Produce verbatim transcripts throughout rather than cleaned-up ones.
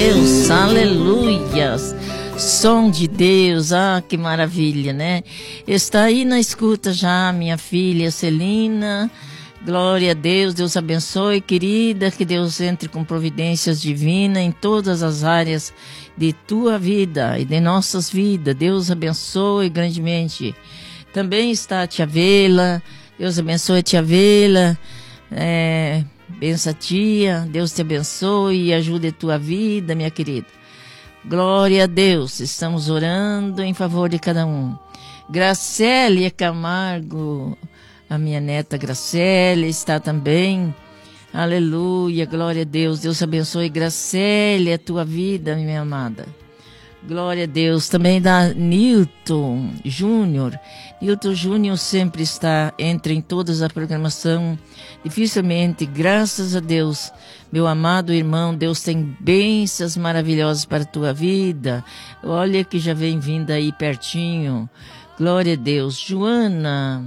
Deus, aleluias. Som de Deus, ah, que maravilha, né? Está aí na escuta já minha filha Celina. Glória a Deus, Deus abençoe, querida, que Deus entre com providências divinas em todas as áreas de tua vida e de nossas vidas. Deus abençoe grandemente. Também está a tia Vela, Deus abençoe a tia Vela, é, bença tia, Deus te abençoe e ajude a tua vida, minha querida. Glória a Deus, estamos orando em favor de cada um. Gracélia Camargo, a minha neta Gracélia está também. Aleluia, glória a Deus. Deus abençoe, Gracélia, a tua vida, minha amada. Glória a Deus. Também da Nilton Júnior. Nilton Júnior sempre está, entra em todas a programação. Dificilmente, graças a Deus, meu amado irmão, Deus tem bênçãos maravilhosas para a tua vida. Olha que já vem vindo aí pertinho. Glória a Deus. Joana.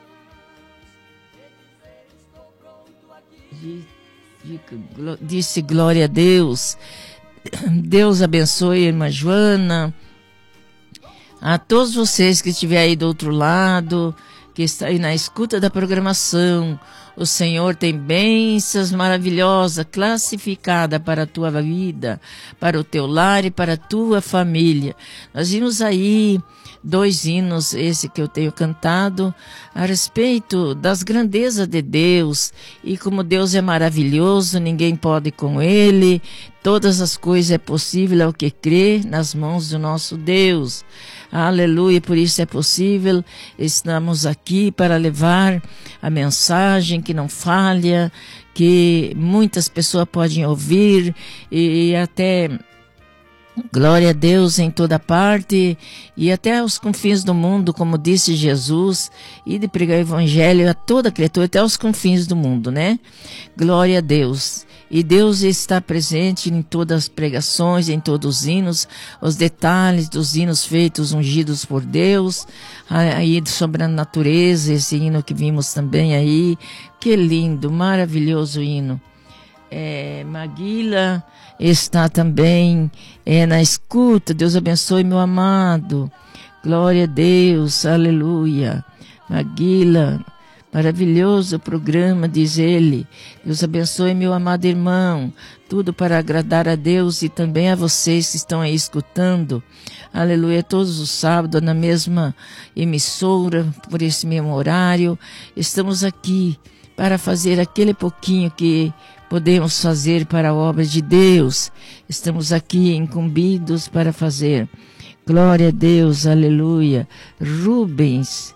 Disse glória a Deus. Deus abençoe a irmã Joana, a todos vocês que estiverem aí do outro lado, que está aí na escuta da programação. O Senhor tem bênçãos maravilhosas classificadas para a tua vida, para o teu lar e para a tua família. Nós vimos aí dois hinos, esse que eu tenho cantado, a respeito das grandezas de Deus e como Deus é maravilhoso, ninguém pode com Ele, todas as coisas é possível ao que crê nas mãos do nosso Deus. Aleluia, por isso é possível, estamos aqui para levar a mensagem que não falha, que muitas pessoas podem ouvir e até... Glória a Deus em toda parte e até aos confins do mundo, como disse Jesus, e de pregar o evangelho a toda criatura, até aos confins do mundo, né? Glória a Deus. E Deus está presente em todas as pregações, em todos os hinos, os detalhes dos hinos feitos, ungidos por Deus, aí sobre a natureza, esse hino que vimos também aí. Que lindo, maravilhoso hino. É, Maguila está também é, na escuta. Deus abençoe, meu amado. Glória a Deus, aleluia. Maguila, maravilhoso programa, diz ele. Deus abençoe, meu amado irmão. Tudo para agradar a Deus e também a vocês que estão aí escutando. Aleluia, todos os sábados na mesma emissora, por esse mesmo horário. Estamos aqui para fazer aquele pouquinho que podemos fazer para a obra de Deus. Estamos aqui incumbidos para fazer. Glória a Deus, aleluia. Rubens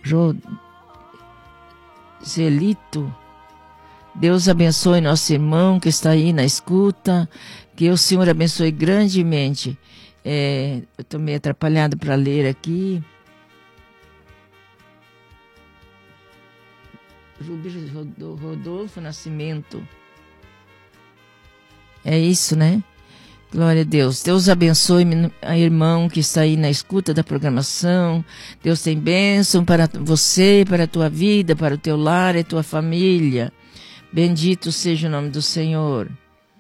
Zelito, Deus abençoe nosso irmão que está aí na escuta. Que o Senhor abençoe grandemente. É, eu estou meio atrapalhado para ler aqui. Rubens Rodolfo Nascimento. É isso, né? Glória a Deus. Deus abençoe a irmão que está aí na escuta da programação. Deus tem bênção para você, para a tua vida, para o teu lar e tua família. Bendito seja o nome do Senhor.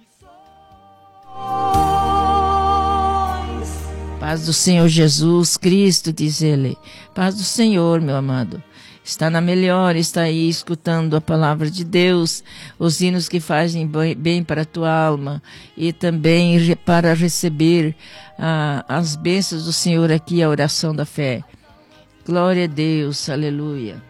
Paz do Senhor Jesus Cristo, diz ele. Paz do Senhor, meu amado. Está na melhor, está aí escutando a palavra de Deus, os hinos que fazem bem para a tua alma e também para receber ah, as bênçãos do Senhor aqui, a oração da fé. Glória a Deus, aleluia.